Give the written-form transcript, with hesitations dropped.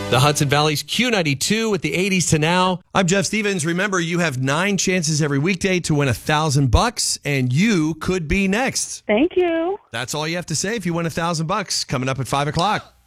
The Hudson Valley's Q92 with the 80s to now. I'm Jeff Stevens. Remember, you have 9 chances every weekday to win $1,000, and you could be next. Thank you. That's all you have to say if you win $1,000. Coming up at 5 o'clock.